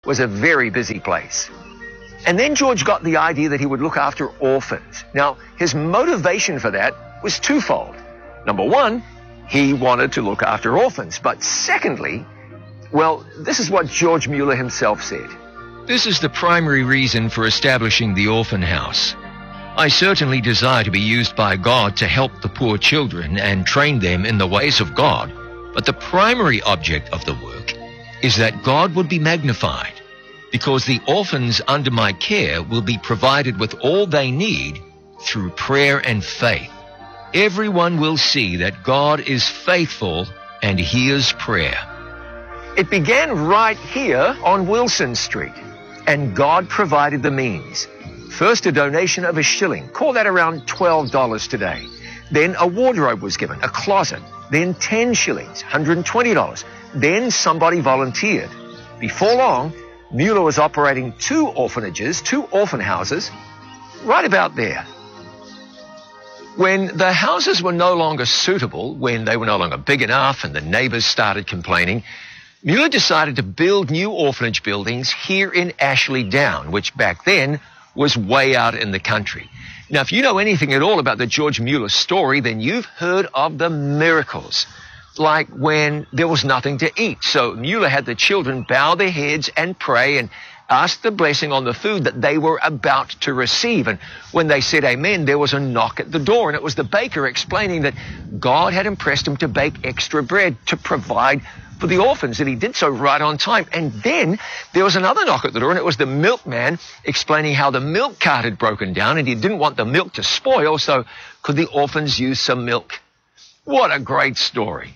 was a very busy place. And then George got the idea that he would look after orphans. Now, his motivation for that was twofold. Number one, he wanted to look after orphans. But secondly, well, this is what George Mueller himself said. This is the primary reason for establishing the orphan house. I certainly desire to be used by God to help the poor children and train them in the ways of God. But the primary object of the work is that God would be magnified, because the orphans under my care will be provided with all they need through prayer and faith. Everyone will see that God is faithful and hears prayer. It began right here on Wilson Street, and God provided the means. First, a donation of $1, call that around $12 today. Then a wardrobe was given, a closet. Then 10 shillings, $120. Then somebody volunteered. Before long, Mueller was operating 2 orphanages, 2 orphan houses, right about there. When the houses were no longer suitable, when they were no longer big enough and the neighbors started complaining, Mueller decided to build new orphanage buildings here in Ashley Down, which back then was way out in the country. Now, if you know anything at all about the George Mueller story, then you've heard of the miracles, like when there was nothing to eat. So Mueller had the children bow their heads and pray and ask the blessing on the food that they were about to receive. And when they said amen, there was a knock at the door, and it was the baker explaining that God had impressed him to bake extra bread to provide for the orphans, and he did so right on time. And then there was another knock at the door, and it was the milkman explaining how the milk cart had broken down and he didn't want the milk to spoil, so could the orphans use some milk? What a great story.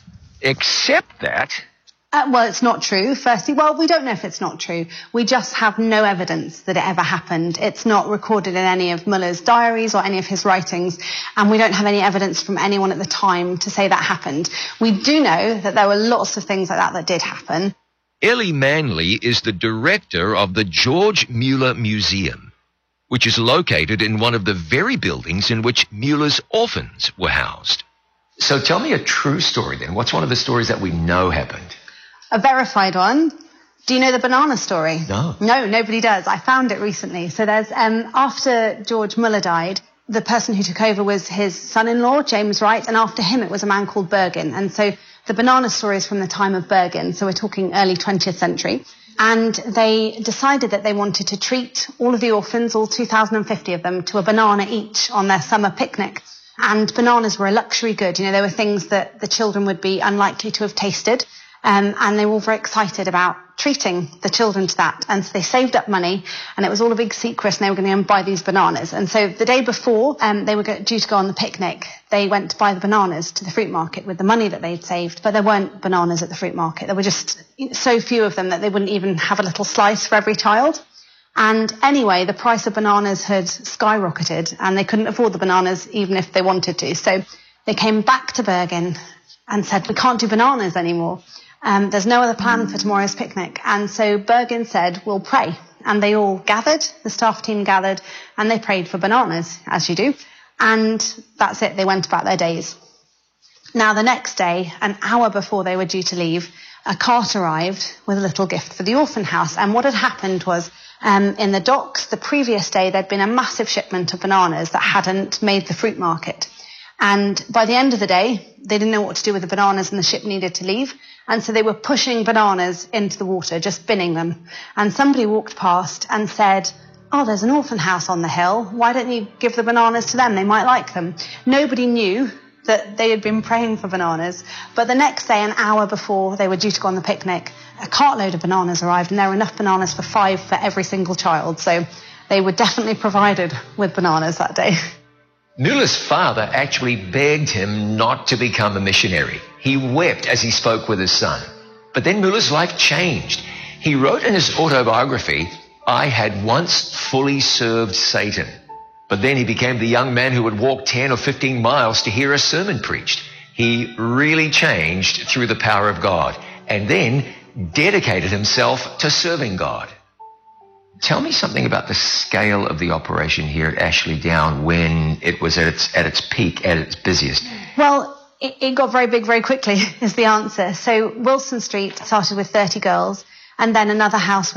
Except that... Well, it's not true, firstly. Well, we don't know if it's not true. We just have no evidence that it ever happened. It's not recorded in any of Mueller's diaries or any of his writings, and we don't have any evidence from anyone at the time to say that happened. We do know that there were lots of things like that did happen. Ellie Manley is the director of the George Mueller Museum, which is located in one of the very buildings in which Mueller's orphans were housed. So tell me a true story then. What's one of the stories that we know happened? A verified one. Do you know the banana story? No. No, nobody does. I found it recently. So there's, after George Mueller died, the person who took over was his son-in-law, James Wright, and after him it was a man called Bergen. And so the banana story is from the time of Bergen, so we're talking early 20th century. And they decided that they wanted to treat all of the orphans, all 2,050 of them, to a banana each on their summer picnic. And bananas were a luxury good. You know, they were things that the children would be unlikely to have tasted. And they were all very excited about treating the children to that. And so they saved up money, and it was all a big secret, and they were going to go and buy these bananas. And so the day before they were due to go on the picnic, they went to buy the bananas to the fruit market with the money that they'd saved. But there weren't bananas at the fruit market. There were just so few of them that they wouldn't even have a little slice for every child. And anyway, the price of bananas had skyrocketed, and they couldn't afford the bananas even if they wanted to. So they came back to Bergen and said, we can't do bananas anymore. There's no other plan for tomorrow's picnic. And so Bergen said, we'll pray. And they all gathered, the staff team gathered, and they prayed for bananas, as you do. And that's it, they went about their days. Now, the next day, an hour before they were due to leave, a cart arrived with a little gift for the orphan house. And what had happened was, in the docks, the previous day, there'd been a massive shipment of bananas that hadn't made the fruit market. And by the end of the day, they didn't know what to do with the bananas, and the ship needed to leave. And so they were pushing bananas into the water, just binning them. And somebody walked past and said, oh, there's an orphan house on the hill. Why don't you give the bananas to them? They might like them. Nobody knew that they had been praying for bananas. But the next day, an hour before they were due to go on the picnic, a cartload of bananas arrived, and there were enough bananas for 5 for every single child. So they were definitely provided with bananas that day. Mueller's father actually begged him not to become a missionary. He wept as he spoke with his son. But then Mueller's life changed. He wrote in his autobiography, I had once fully served Satan. But then he became the young man who would walk 10 or 15 miles to hear a sermon preached. He really changed through the power of God, and then dedicated himself to serving God. Tell me something about the scale of the operation here at Ashley Down when it was at its peak, at its busiest. Well, it got very big very quickly is the answer. So Wilson Street started with 30 girls, and then another house